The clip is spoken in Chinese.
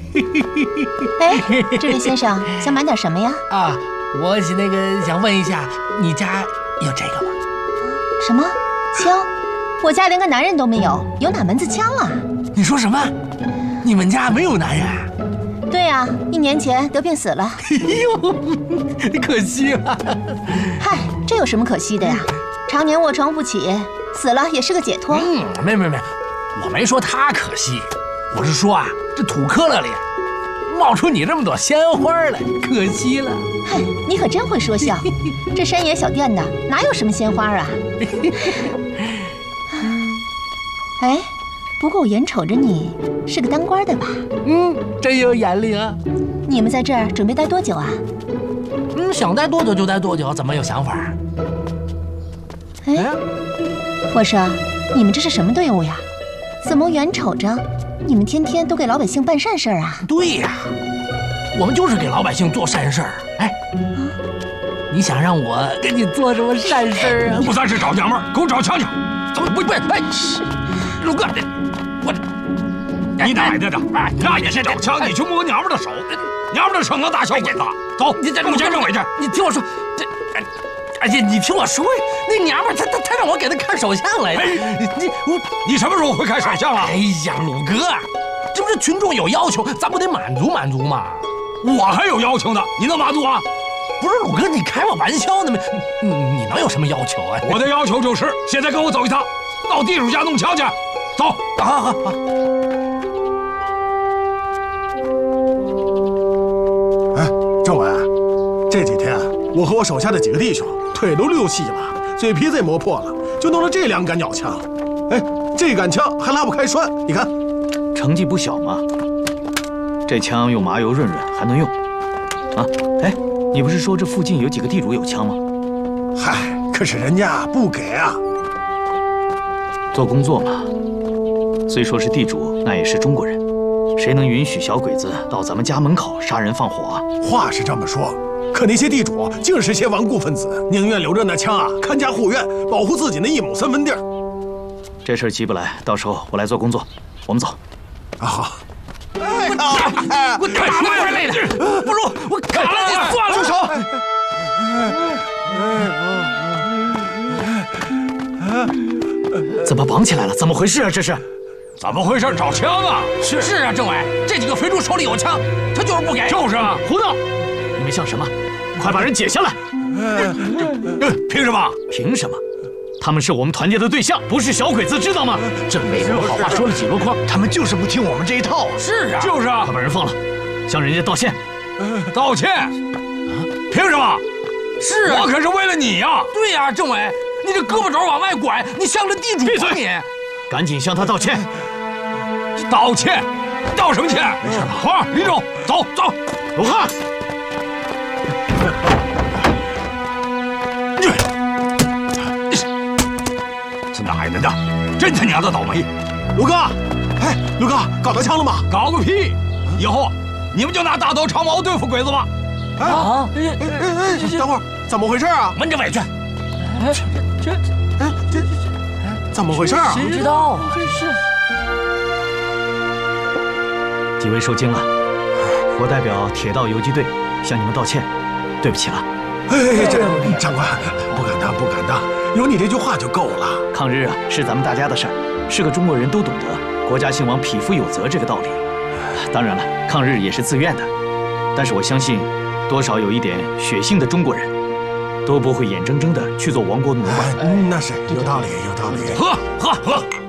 哎，这位先生想买点什么呀？ 啊，我那个想问一下，你家有这个吗？ 什么枪？我家连个男人都没有，有哪门子枪啊？ 你说什么？你们家没有男人？ 对啊，1年前得病死了。 哎呦，可惜了。 嗨，这有什么可惜的呀？常年卧床不起，死了也是个解脱。 没，我没说他可惜，我是说啊，这土坷勒里冒出你这么朵鲜花来，可惜了。 嗨，你可真会说笑。这山野小店的哪有什么鲜花啊？哎，不过我眼瞅着你是个当官的吧？ 真有眼力啊！ 你们在这儿准备待多久啊？ 想待多久就待多久，怎么有想法？ 哎，我说，你们这是什么队伍呀？怎么眼瞅着你们天天都给老百姓办善事啊？ 对呀，我们就是给老百姓做善事儿。哎，你想让我给你做什么善事儿啊？ 不算是找娘们儿，给我找枪去！ 怎么不？哎，陆哥， 你奶奶的！哎，那也是找枪，你去摸娘们的手，娘们的手能大小鬼子。走， 你给我见政委去。 你听我说，哎呀，你听我说，那娘们她让我给她看手相来着。 你什么时候会看手相啊？ 哎呀，鲁哥，这不是群众有要求，咱不得满足满足吗？ 我还有要求呢，你能满足啊？ 不是鲁哥，你开我玩笑呢吗？你能有什么要求啊？ 我的要求就是，现在跟我走一趟，到地主家弄枪去。走， 好。 哎，政委，这几天我和我手下的几个弟兄腿都溜细了，嘴皮子也磨破了，就弄了这2杆鸟枪。哎，这杆枪还拉不开栓，你看， 成绩不小嘛。这枪用麻油润润还能用。啊，哎，你不是说这附近有几个地主有枪吗？ 嗨，可是人家不给啊。 做工作嘛，虽说是地主，那也是中国人，谁能允许小鬼子到咱们家门口杀人放火啊？ 话是这么说，可那些地主竟是些顽固分子，宁愿留着那枪啊，看家护院，保护自己那1亩3分地儿。 这事儿急不来，到时候我来做工作，我们走。 啊，好。 我打不回来了，不如我砍了你算了。 住手！ 怎么绑起来了？怎么回事啊？这是？ 怎么回事？找枪啊！ 是啊，政委，这几个肥猪手里有枪，他就是不给。 就是啊， 胡闹！你们像什么？快把人解下来！ 凭什么？ 凭什么？他们是我们团结的对象，不是小鬼子，知道吗？ 政委人好话说了几箩筐， 他们就是不听我们这一套啊！ 是啊， 就是啊， 快把人放了，向人家道歉。 道歉？凭什么？ 是啊， 我可是为了你呀！ 对呀，政委，你这胳膊肘往外拐，你像个地主。 闭嘴！赶紧向他道歉。 道歉？道什么歉？没事吧？好，林总，走。 鲁汉。 这奶奶的，真他娘的倒霉！ 卢哥，哎，卢哥，搞到枪了吗？ 搞个屁！以后你们就拿大刀长矛对付鬼子吧。 啊！等会儿，怎么回事啊？ 闻着委屈。 这怎么回事啊？ 谁知道啊？这是。 几位受惊了，我代表铁道游击队向你们道歉，对不起了。 这长官，不敢当，有你这句话就够了。 抗日啊，是咱们大家的事儿，是个中国人都懂得，国家兴亡，匹夫有责这个道理。当然了，抗日也是自愿的，但是我相信，多少有一点血性的中国人，都不会眼睁睁的去做亡国奴吧。 那是有道理。 喝。